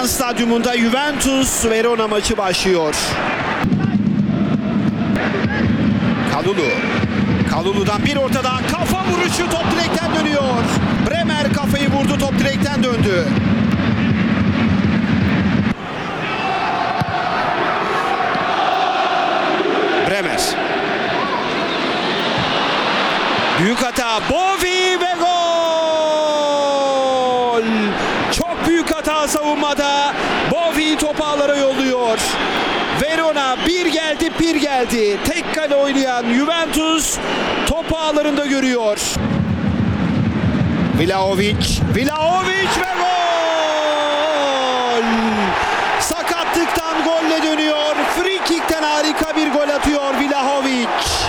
Allianz Stadyumunda Juventus Verona maçı başlıyor. Kalulu'dan bir ortadan kafa vuruşu, top direkten dönüyor. Bremer kafayı vurdu, top direkten döndü. Bremer. Büyük hata, Bovi ve gol! Çok büyük hata savunmada. Bovi topu ağlara yolluyor. Verona bir geldi. Tek kale oynayan Juventus topu ağlarında görüyor. Vlahovic ve gol! Sakatlıktan golle dönüyor. Free kick'ten harika bir gol atıyor Vlahovic.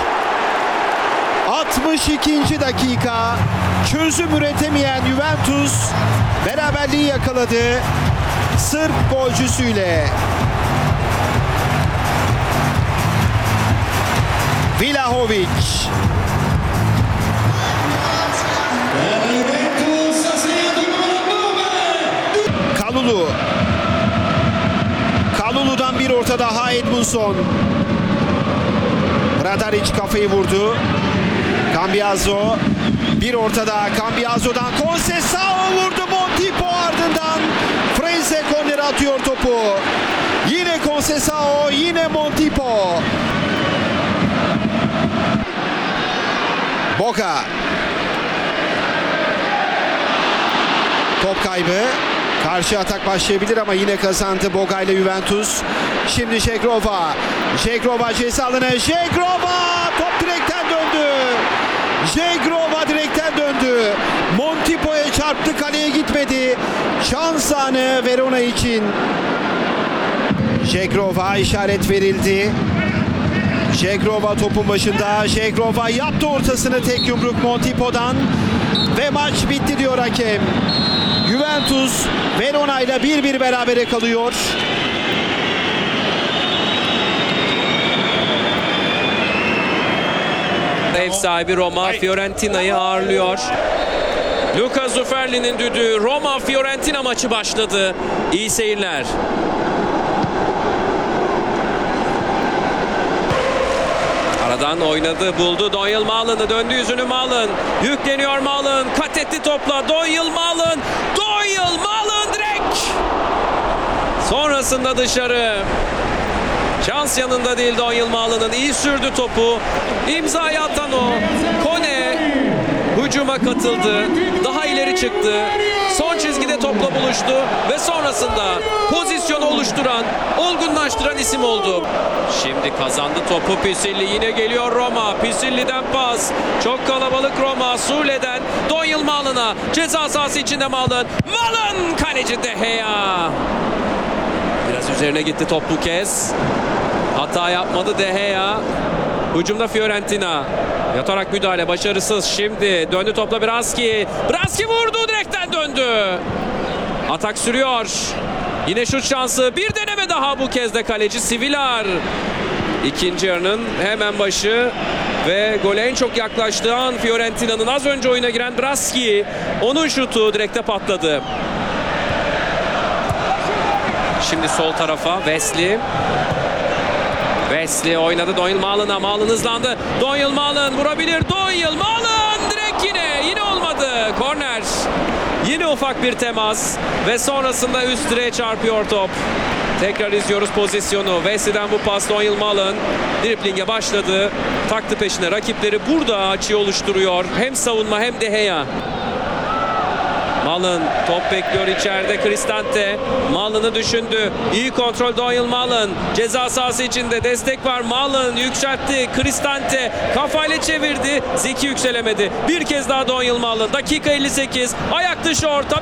62. dakika. Çözüm üretemeyen Juventus beraberliği yakaladı Sırp golcüsüyle. Vlahovic. Kalulu'dan bir orta daha, Edmundson. Radaric kafayı vurdu. Cambiaso. Bir orta daha, Cambiaso'dan Conceição vurdu. Montipo ardından Freze kornere atıyor topu. Yine Conceição, yine Montipo. Boca. Top kaybı. Karşı atak başlayabilir ama yine kazandı Boca ile Juventus. Şimdi Žegrova ceza alanı. Top direkten döndü. Direkten döndü. Montipo'ya çarptı, kaleye gitmedi. Şans anı Verona için. Žegrova, işaret verildi. Žegrova topun başında. Žegrova yaptı ortasını, tek yumruk Montipo'dan ve maç bitti diyor hakem. Juventus Verona ile 1-1 berabere kalıyor. Ev sahibi Roma Fiorentina'yı ağırlıyor. Luca Zufferli'nin düdüğü. Roma Fiorentina maçı başladı. İyi seyirler. Aradan oynadı, buldu Donyell Malen'ı, döndü yüzünü Malen. Yükleniyor Malen, kat etti topla. Donyell Malen direkt. Sonrasında dışarı. Şans yanında değil Donyell Malen'ın, iyi sürdü topu. İmzayı atan o. Kone hücuma katıldı. Daha ileri çıktı. Son çizgide topla buluştu ve sonrasında pozisyonu oluşturan, olgunlaştıran isim oldu. Şimdi kazandı topu Pisilli. Yine geliyor Roma. Pisilli'den pas. Çok kalabalık Roma. Sule'den Donyell Malen'a. Ceza sahası içinde Malen. Kaleci De Gea. Biraz üzerine gitti top bu kez. Hata yapmadı De Gea. Hücumda Fiorentina. Yatarak müdahale başarısız. Şimdi döndü topla Braski vurdu, direkten döndü. Atak sürüyor. Yine şut şansı. Bir deneme daha, bu kez de kaleci Svilar. İkinci yarının hemen başı ve gole en çok yaklaştığı an Fiorentina'nın az önce oyuna giren Braski. Onun şutu direkte patladı. Şimdi sol tarafa Wesley oynadı Donyell Malen'a. Malen hızlandı. Donyell Malen vurabilir. Donyell Malen direkt yine olmadı. Korner. Yine ufak bir temas ve sonrasında üst direğe çarpıyor top. Tekrar izliyoruz pozisyonu. Wesley'den bu pas, Donyell Malen driblinge başladı. Taktı peşine rakipleri, burada açıyı oluşturuyor. Hem savunma hem De Gea. Malen top bekliyor içeride. Cristante Malen'ı düşündü. İyi kontrol Donyell Malen. Ceza sahası içinde destek var. Malen yükseltti. Cristante kafayla çevirdi. Zeki yükselemedi. Bir kez daha Donyell Malen. Dakika 58. Ayak dışı orta.